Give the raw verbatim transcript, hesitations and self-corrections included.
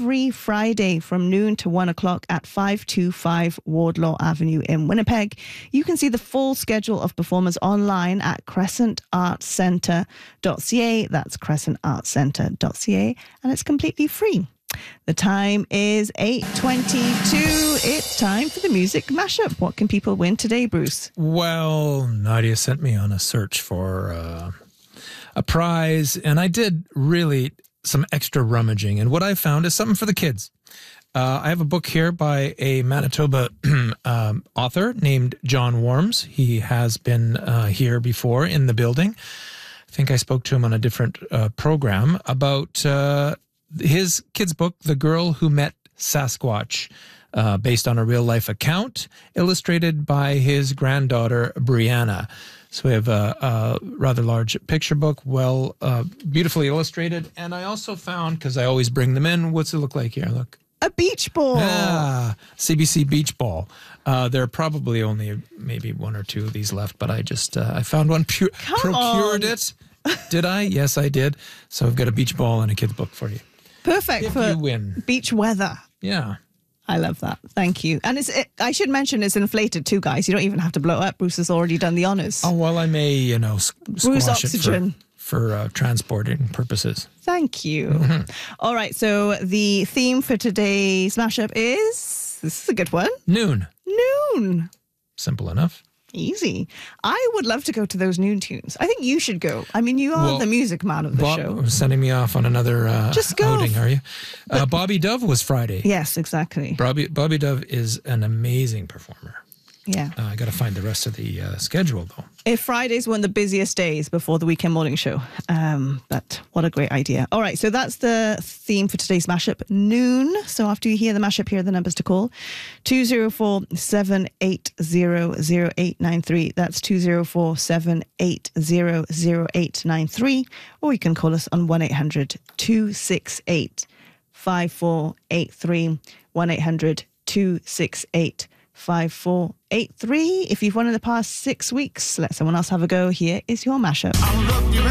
every Friday from noon to one o'clock at five twenty-five Wardlaw Avenue in Winnipeg. You can see the full schedule of performers online at crescent arts centre dot c a. That's crescent arts centre dot c a, and it's completely free. The time is eight twenty-two. It's time for the music mashup. What can people win today, Bruce? Well, Nadia sent me on a search for uh, a prize, and I did really some extra rummaging. And what I found is something for the kids. Uh, I have a book here by a Manitoba um, author named John Worms. He has been uh, here before in the building. I think I spoke to him on a different uh, program about uh, his kids' book, The Girl Who Met Sasquatch, uh, based on a real-life account, illustrated by his granddaughter, Brianna. So we have a, a rather large picture book, well, uh, beautifully illustrated. And I also found, because I always bring them in, what's it look like here? Look. A beach ball. Ah, C B C beach ball. Uh, there are probably only maybe one or two of these left, but I just, uh, I found one, pu- procured on. it. Did I? Yes, I did. So I've got a beach ball and a kid's book for you. Perfect If for you win. beach weather. Yeah. I love that. Thank you. And it's, it, I should mention it's inflated too, guys. You don't even have to blow up. Bruce has already done the honours. Oh, well, I may, you know, s- Bruce squash Oxygen. it for, for uh, transporting purposes. Thank you. All right. So the theme for today's mashup is, this is a good one. Noon. Noon. Simple enough. Easy. I would love to go to those noon tunes. I think you should go. I mean, you are Well, the music man of the Bob show. was sending me off on another uh, Just go. outing, are you? Uh, Bobby Dove was Friday. Yes, exactly. Bobby, Bobby Dove is an amazing performer. Yeah. Uh, I got to find the rest of the uh, schedule, though. If Friday's one of the busiest days before the weekend morning show. Um, but what a great idea. All right, so that's the theme for today's mashup, noon. So after you hear the mashup, here are the numbers to call. two oh four, seven eight zero, zero eight nine three. That's two oh four, seven eight zero, zero eight nine three. Or you can call us on one eight hundred, two six eight, five four eight three. one eight hundred, two six eight, five four eight three. If you've won in the past six weeks, let someone else have a go. Here is your mashup.